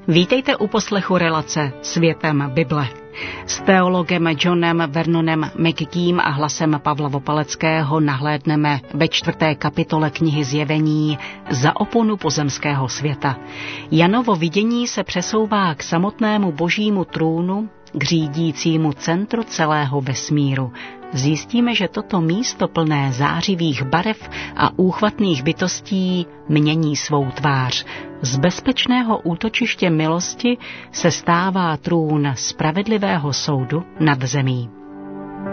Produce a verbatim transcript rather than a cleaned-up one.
Vítejte u poslechu relace Světem Bible. S teologem Johnem Vernonem McGeem a hlasem Pavla Vopaleckého nahlédneme ve čtvrté kapitole knihy Zjevení za oponu pozemského světa. Janovo vidění se přesouvá k samotnému božímu trůnu, k řídícímu centru celého vesmíru. Zjistíme, že toto místo plné zářivých barev a úchvatných bytostí mění svou tvář. Z bezpečného útočiště milosti se stává trůn spravedlivého soudu nad zemí.